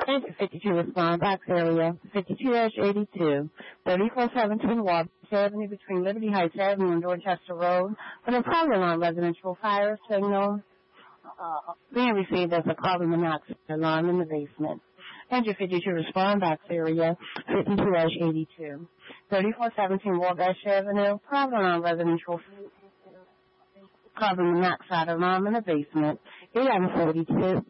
Engine 52 respond box area 52-82, 3417 Ward Avenue between Liberty Heights Avenue and Dorchester Road with a problem on residential fire signal being received as a carbon monoxide alarm in the basement. Engine 52 respond box area 52-82, 3417 Wabash Avenue, problem on residential carbon monoxide alarm in the basement. 1142